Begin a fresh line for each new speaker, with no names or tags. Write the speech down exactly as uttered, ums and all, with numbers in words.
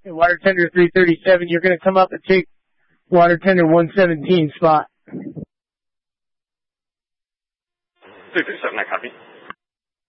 Okay, water tender three thirty-seven, you're going to come up and take water tender one seventeen spot.
three thirty-seven, I copy.